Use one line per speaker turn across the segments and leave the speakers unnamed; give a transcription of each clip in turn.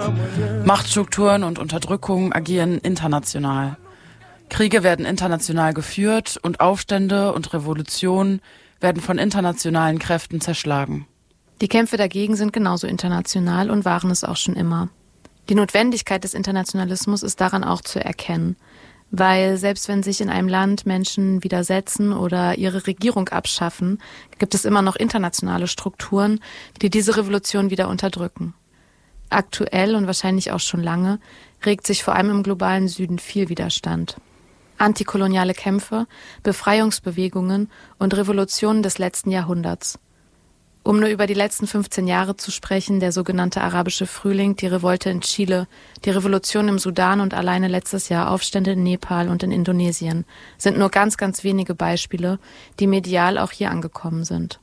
Machtstrukturen und Unterdrückung agieren international. Kriege werden international geführt und Aufstände und Revolutionen werden von internationalen Kräften zerschlagen.
Die Kämpfe dagegen sind genauso international und waren es auch schon immer. Die Notwendigkeit des Internationalismus ist daran auch zu erkennen, weil selbst wenn sich in einem Land Menschen widersetzen oder ihre Regierung abschaffen, gibt es immer noch internationale Strukturen, die diese Revolution wieder unterdrücken. Aktuell und wahrscheinlich auch schon lange regt sich vor allem im globalen Süden viel Widerstand. Antikoloniale Kämpfe, Befreiungsbewegungen und Revolutionen des letzten Jahrhunderts. Um nur über die letzten 15 Jahre zu sprechen, der sogenannte arabische Frühling, die Revolte in Chile, die Revolution im Sudan und alleine letztes Jahr Aufstände in Nepal und in Indonesien sind nur ganz, ganz wenige Beispiele, die medial auch hier angekommen sind.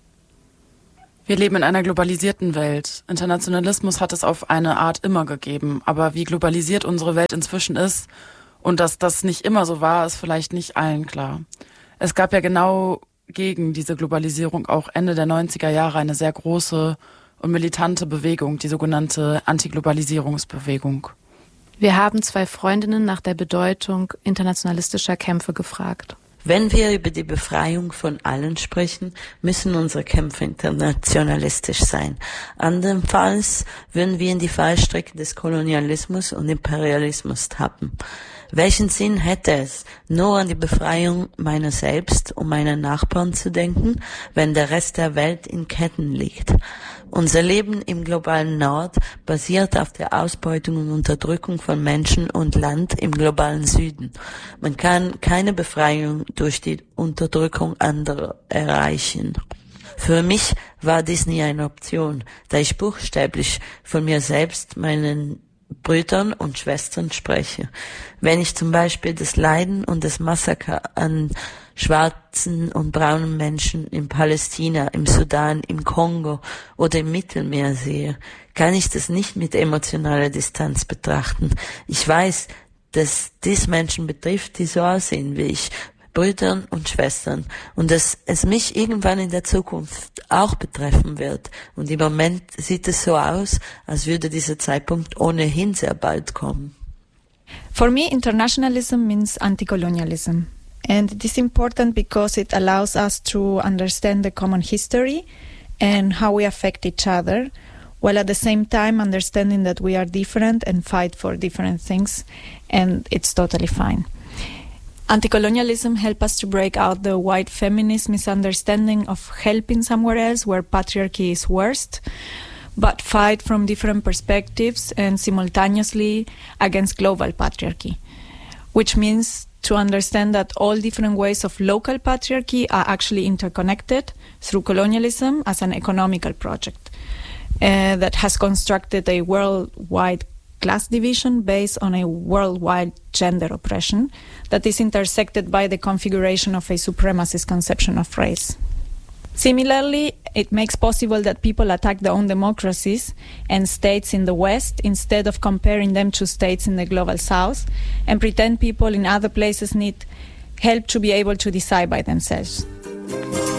Wir leben in einer globalisierten Welt. Internationalismus hat es auf eine Art immer gegeben, aber wie globalisiert unsere Welt inzwischen ist und dass das nicht immer so war, ist vielleicht nicht allen klar. Es gab ja genau gegen diese Globalisierung auch Ende der 90er Jahre eine sehr große und militante Bewegung, die sogenannte Antiglobalisierungsbewegung.
Wir haben 2 Freundinnen nach der Bedeutung internationalistischer Kämpfe gefragt.
Wenn wir über die Befreiung von allen sprechen, müssen unsere Kämpfe internationalistisch sein. Andernfalls würden wir in die Fallstricke des Kolonialismus und Imperialismus tappen. Welchen Sinn hätte es, nur an die Befreiung meiner selbst und meiner Nachbarn zu denken, wenn der Rest der Welt in Ketten liegt? Unser Leben im globalen Nord basiert auf der Ausbeutung und Unterdrückung von Menschen und Land im globalen Süden. Man kann keine Befreiung durch die Unterdrückung anderer erreichen. Für mich war dies nie eine Option, da ich buchstäblich von mir selbst, meinen Brüdern und Schwestern spreche. Wenn ich zum Beispiel das Leiden und das Massaker an schwarzen und braunen Menschen in Palästina, im Sudan, im Kongo oder im Mittelmeer sehe, kann ich das nicht mit emotionaler Distanz betrachten. Ich weiß, dass dies Menschen betrifft, die so aussehen wie ich, Brüdern und Schwestern, und dass es mich irgendwann in der Zukunft auch betreffen wird. Und im Moment sieht es so aus, als würde dieser Zeitpunkt ohnehin sehr bald kommen.
For me, internationalism means anti-colonialism. And it is important because it allows us to understand the common history and how we affect each other, while at the same time understanding that we are different and fight for different things, and it's totally fine. Anti-colonialism helps us to break out the white feminist misunderstanding of helping somewhere else where patriarchy is worst, but fight from different perspectives and simultaneously against global patriarchy, which means to understand that all different ways of local patriarchy are actually interconnected through colonialism as an economical project that has constructed a worldwide class division based on a worldwide gender oppression that is intersected by the configuration of a supremacist conception of race. Similarly, it makes possible that people attack their own democracies and states in the West instead of comparing them to states in the global South, and pretend people in other places need help to be able to decide by themselves.